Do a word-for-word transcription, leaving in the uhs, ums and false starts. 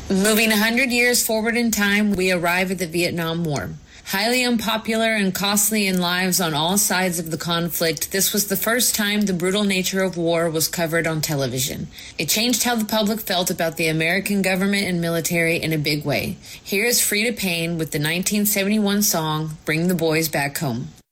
Moving one hundred years forward in time, we arrive at the Vietnam War. Highly unpopular and costly in lives on all sides of the conflict, this was the first time the brutal nature of war was covered on television. It changed how the public felt about the American government and military in a big way. Here is Freda Payne with the nineteen seventy-one song, Bring the Boys Back Home.